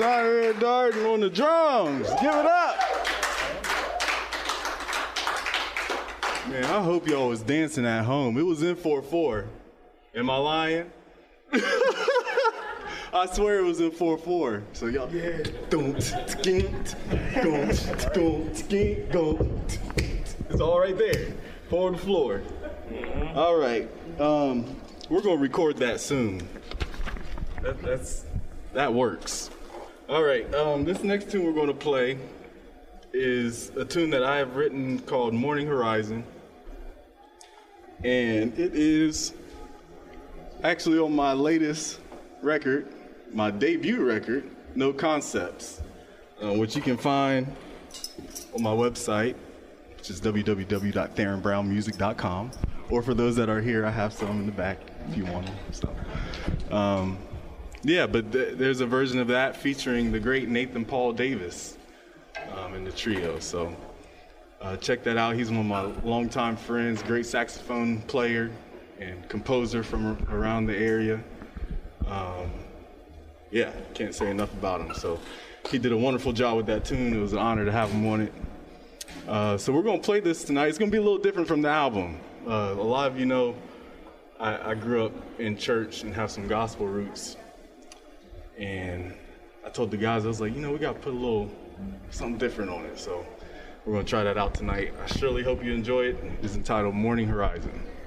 out here darting on the drums. Give it up. Man, I hope y'all was dancing at home. It was in 4/4. Am I lying? I swear it was in 4/4. So y'all, yeah. It's all right there. 4 on the floor. All right. We're gonna record that soon. That works. All right. This next tune we're gonna play is a tune that I have written called Morning Horizon. And it is actually on my latest record, my debut record, No Concepts, which you can find on my website, which is www.theronbrownmusic.com. Or for those that are here, I have some in the back if you want them. So, there's a version of that featuring the great Nathan Paul Davis in the trio. So check that out. He's one of my longtime friends, great saxophone player and composer from around the area. Can't say enough about him. So he did a wonderful job with that tune. It was an honor to have him on it. So we're going to play this tonight. It's going to be a little different from the album. A lot of you know I grew up in church and have some gospel roots. And I told the guys, I was like, we got to put a little something different on it. So we're going to try that out tonight. I surely hope you enjoy it. It's entitled Morning Horizon.